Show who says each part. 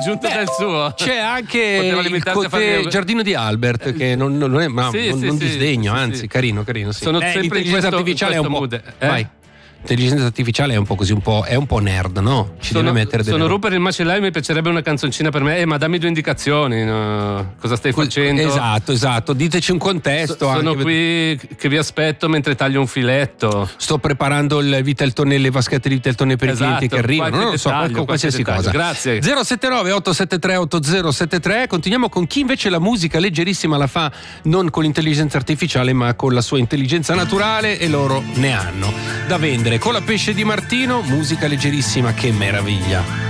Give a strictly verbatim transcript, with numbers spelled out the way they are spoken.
Speaker 1: aggiunto
Speaker 2: Beh,
Speaker 1: del suo.
Speaker 2: C'è anche
Speaker 1: Poteva
Speaker 2: il
Speaker 1: limitarsi a
Speaker 2: Coté
Speaker 1: fare-
Speaker 2: Giardino di Albert, che non, non è ma
Speaker 1: Sì,
Speaker 2: non,
Speaker 1: sì,
Speaker 2: non
Speaker 1: sì,
Speaker 2: disdegno,
Speaker 1: sì,
Speaker 2: anzi,
Speaker 1: sì.
Speaker 2: carino, carino. Sì.
Speaker 1: Sono
Speaker 2: Eh,
Speaker 1: sempre in
Speaker 2: l'intelligenza
Speaker 1: questo-
Speaker 2: artificiale
Speaker 1: in
Speaker 2: è un po'.
Speaker 1: questo mood, eh?
Speaker 2: Vai. L'intelligenza artificiale è un po' così, un po', è un po' nerd, no? Ci
Speaker 1: sono
Speaker 2: deve mettere delle
Speaker 1: sono
Speaker 2: robe.
Speaker 1: Rupert il macellaio, mi piacerebbe una canzoncina per me. Eh, ma dammi due indicazioni. No? Cosa stai facendo?
Speaker 2: Esatto, esatto. Diteci un contesto.
Speaker 1: So- sono
Speaker 2: anche.
Speaker 1: qui che vi aspetto mentre taglio un filetto.
Speaker 2: Sto preparando il Viteltonne, le vaschette di Viteltonne per
Speaker 1: Esatto,
Speaker 2: i clienti che arrivano.
Speaker 1: qualche
Speaker 2: Non lo so,
Speaker 1: dettaglio,
Speaker 2: qualco- qualsiasi
Speaker 1: qualche
Speaker 2: cosa.
Speaker 1: dettaglio. Grazie.
Speaker 2: zero sette nove otto sette tre otto zero sette tre. Continuiamo con chi invece la musica leggerissima la fa non con l'intelligenza artificiale, ma con la sua intelligenza naturale, e loro ne hanno da vendere. Con la Pesce di Martino, musica leggerissima, che meraviglia.